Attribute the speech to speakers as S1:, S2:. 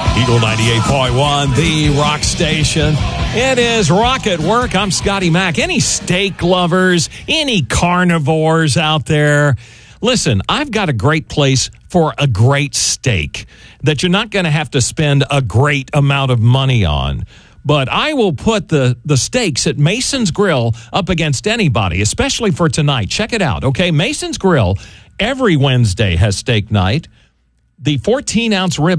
S1: Eagle 98.1, the rock station. It is Rock at Work. I'm Scotty Mack. Any steak lovers, any carnivores out there, listen, I've got a great place for a great steak that you're not going to have to spend a great amount of money on. But I will put the steaks at Mason's Grill up against anybody, especially for tonight. Check it out, okay? Mason's Grill every Wednesday has steak night. The 14-ounce rib